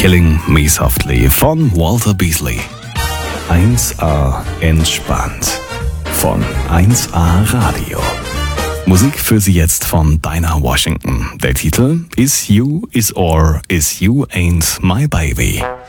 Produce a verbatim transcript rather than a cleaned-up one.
Killing Me Softly von Walter Beasley. eins A entspannt von eins A Radio. Musik für Sie jetzt von Dinah Washington. Der Titel Is You, Is Or, Is You Ain't My Baby.